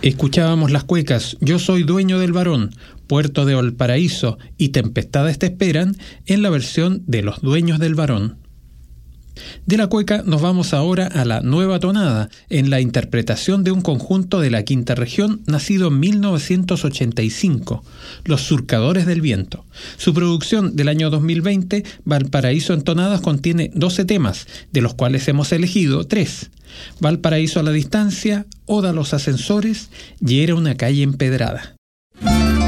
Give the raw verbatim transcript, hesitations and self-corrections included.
Escuchábamos las cuecas Yo soy dueño del varón, Puerto de Valparaíso y Tempestades te esperan en la versión de Los dueños del varón. De la cueca nos vamos ahora a la nueva tonada, en la interpretación de un conjunto de la Quinta Región nacido en mil novecientos ochenta y cinco, Los Surcadores del Viento. Su producción del año dos mil veinte, Valparaíso en Tonadas, contiene doce temas, de los cuales hemos elegido tres: Valparaíso a la distancia, Oda a los ascensores y Era una calle empedrada.